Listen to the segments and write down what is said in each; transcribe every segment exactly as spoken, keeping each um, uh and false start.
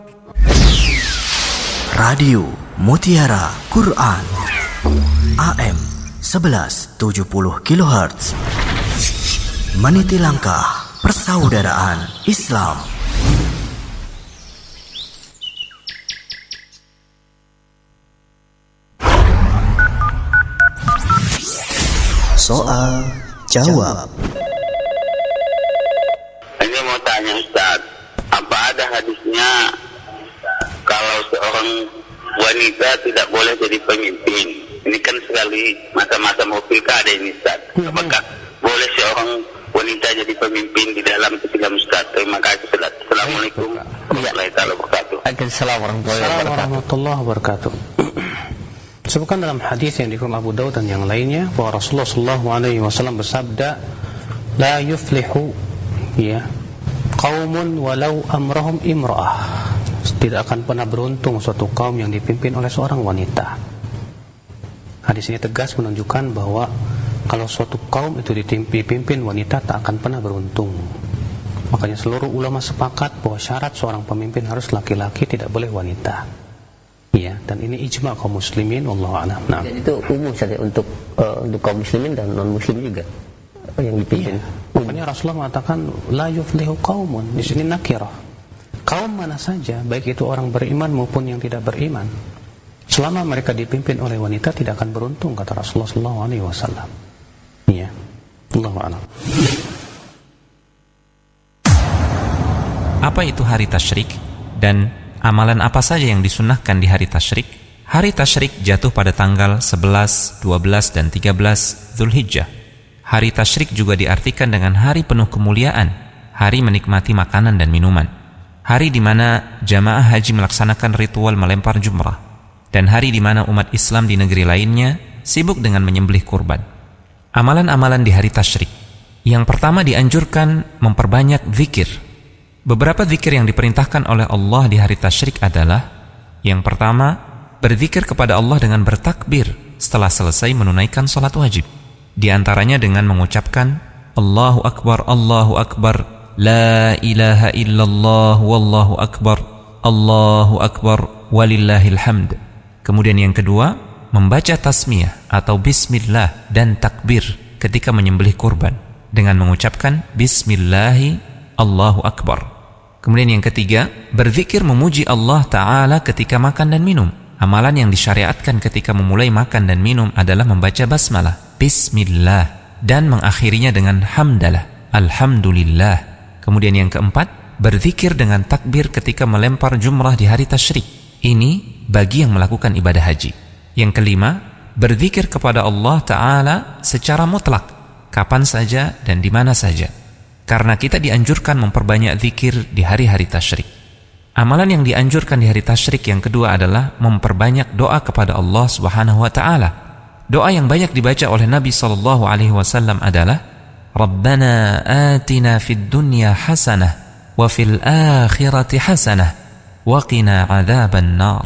Radio Mutiara Quran A M sebelas tujuh puluh kilohertz, meniti langkah persaudaraan Islam. Soal jawab. Ini mau tanya Ustaz, apa ada hadisnya kalau seorang wanita tidak boleh jadi pemimpin? Ini kan sekali masa-masa mau pilkada ini Ustaz. Apakah boleh seorang wanita jadi pemimpin di dalam Islam Ustaz? Terima kasih Ustaz. Assalamualaikum warahmatullahi wabarakatuh. Assalamualaikum warahmatullahi wabarakatuh. Sebutkan dalam hadis yang diriwayatkan Abu Daud dan yang lainnya bahwa Rasulullah sallallahu alaihi wasallam bersabda, la yuflihu ya qaumun walau amrahum imra'ah. Tidak akan pernah beruntung suatu kaum yang dipimpin oleh seorang wanita. Hadis ini tegas menunjukkan bahwa kalau suatu kaum itu dipimpin wanita tak akan pernah beruntung. Makanya seluruh ulama sepakat bahwa syarat seorang pemimpin harus laki-laki, tidak boleh wanita. Iya, dan ini ijma kaum muslimin, wallahu a'lam. Nah, dan itu umum saja untuk uh, untuk kaum muslimin dan non muslim juga yang dipimpin. Iya. Makanya Rasulullah mengatakan la yuflihu qaumun, di sini nakirah. Kaum mana saja, baik itu orang beriman maupun yang tidak beriman, selama mereka dipimpin oleh wanita tidak akan beruntung, kata Rasulullah sallallahu alaihi wasallam. Iya. Wallahu a'lam. Apa itu hari tasyrik dan amalan apa saja yang disunnahkan di hari tasyrik? Hari tasyrik jatuh pada tanggal sebelas, dua belas, dan tiga belas Dzulhijjah. Hari tasyrik juga diartikan dengan hari penuh kemuliaan, hari menikmati makanan dan minuman, hari di mana jamaah haji melaksanakan ritual melempar jumrah, dan hari di mana umat Islam di negeri lainnya sibuk dengan menyembelih kurban. Amalan-amalan di hari tasyrik. Yang pertama, dianjurkan memperbanyak zikir. Beberapa zikir yang diperintahkan oleh Allah di hari tasyrik adalah: yang pertama, berzikir kepada Allah dengan bertakbir setelah selesai menunaikan salat wajib. Di antaranya dengan mengucapkan Allahu Akbar, Allahu Akbar, La ilaha illallah, Wallahu Akbar, Allahu Akbar, Walillahil hamd. Kemudian yang kedua, membaca tasmiyah atau bismillah dan takbir ketika menyembelih kurban dengan mengucapkan Bismillahi Allahu Akbar. Kemudian yang ketiga, berzikir memuji Allah Ta'ala ketika makan dan minum. Amalan yang disyariatkan ketika memulai makan dan minum adalah membaca basmalah, Bismillah, dan mengakhirinya dengan hamdalah, Alhamdulillah. Kemudian yang keempat, berzikir dengan takbir ketika melempar jumrah di hari tasyrik. Ini bagi yang melakukan ibadah haji. Yang kelima, berzikir kepada Allah Ta'ala secara mutlak, kapan saja dan di mana saja. Karena kita dianjurkan memperbanyak zikir di hari-hari tasyrik. Amalan yang dianjurkan di hari tasyrik yang kedua adalah memperbanyak doa kepada Allah Subhanahu wa taala. Doa yang banyak dibaca oleh Nabi sallallahu alaihi wasallam adalah Rabbana atina fid dunya hasanah wa fil akhirati hasanah wa qina adzaban nar.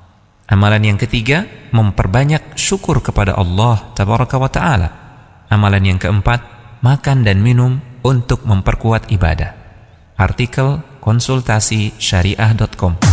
Amalan yang ketiga, memperbanyak syukur kepada Allah tabaraka wa taala. Amalan yang keempat, makan dan minum untuk memperkuat ibadah. Artikel konsultasi syariah dot com.